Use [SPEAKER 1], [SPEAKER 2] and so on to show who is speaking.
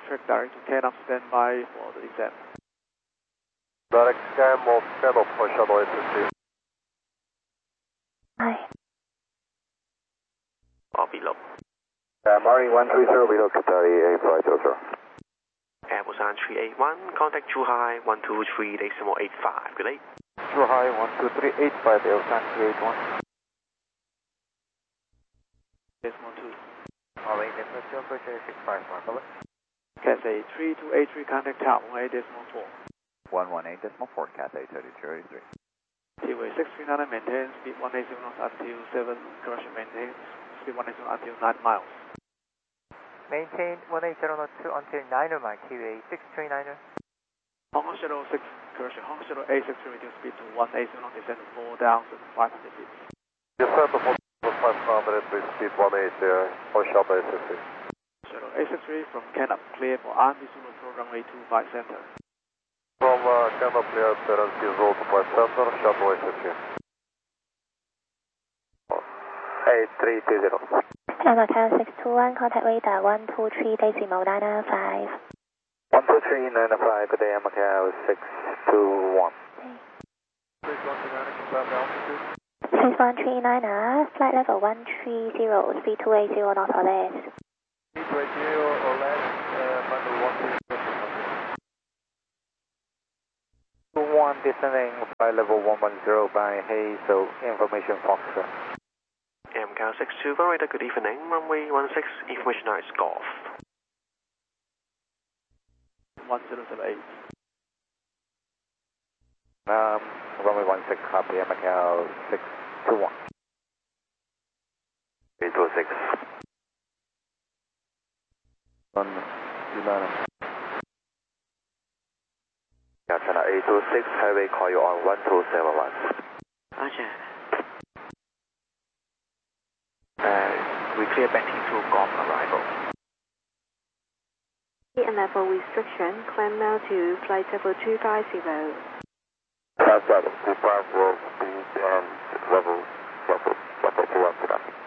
[SPEAKER 1] track direct to Canop, stand by for the descent.
[SPEAKER 2] Direct scan of Canop for shuttle ACC.
[SPEAKER 3] Hi.
[SPEAKER 4] Or below.
[SPEAKER 2] Mari 130 below Qatari 8500.
[SPEAKER 4] Busan 381, contact Too High 123.85, good day.
[SPEAKER 1] Too High 123.85, Busan 381. Decimal 2.
[SPEAKER 2] Mari Decimal 2, approach 651,
[SPEAKER 1] Cathay 3283, contact Tower 18.4.
[SPEAKER 2] 118.4, Cathay 3283.
[SPEAKER 1] T-way 639, maintain speed 180 knots altitude 7, correction maintain speed 180 until 9 miles.
[SPEAKER 5] Maintain 180 knots until 9 miles, T-way 639er.
[SPEAKER 1] Hong Kong Shuttle 6, correction, Hong Kong Shuttle A63, reduce speed to 180 knots, descend to 4,500 feet.
[SPEAKER 2] Descend to 4,500 with speed 180, for shuttle ACC.
[SPEAKER 1] Shuttle A63 from Canop, clear for RMB Zulu for runway 25 center.
[SPEAKER 2] From Canop clear RMB Zulu 25 center, shuttle ACC. 8320.
[SPEAKER 3] Macau 621, contact radar 123.995.
[SPEAKER 2] 123.995, good day, Macau 621.
[SPEAKER 3] 6139, flight level 130, speed 280 knots or less.
[SPEAKER 2] Speed 280 or less, manual 130. 21 descending, flight level 110 by Hayes, so information Foxtrot.
[SPEAKER 4] Macau 62, radar, good evening, runway 16, information now is Golf.
[SPEAKER 1] 1078.
[SPEAKER 2] Runway 16, copy, Macau 621. 826. 129. China 826, highway call you on 1271.
[SPEAKER 4] Roger. We clear back to Golf arrival.
[SPEAKER 6] And level restriction, climb now to flight level 250.
[SPEAKER 2] Flight level 250, speed and level 250.